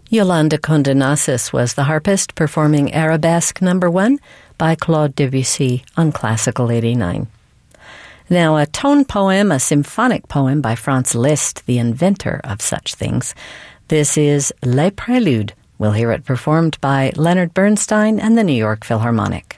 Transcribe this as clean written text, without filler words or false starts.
Yolanda Condenassis was the harpist performing Arabesque No. 1 by Claude Debussy on Classical 89. Now, a tone poem, a symphonic poem by Franz Liszt, the inventor of such things. This is Les Préludes. We'll hear it performed by Leonard Bernstein and the New York Philharmonic.